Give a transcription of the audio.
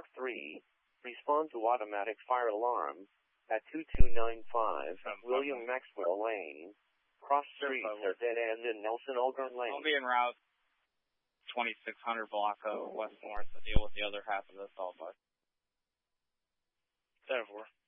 Block 3, respond to automatic fire alarm at 2295 William Maxwell Lane. Cross streets are dead end in Nelson Algren Lane. I'll be en route 2600 Block O west north to deal with the other half of this all bus. 10-4.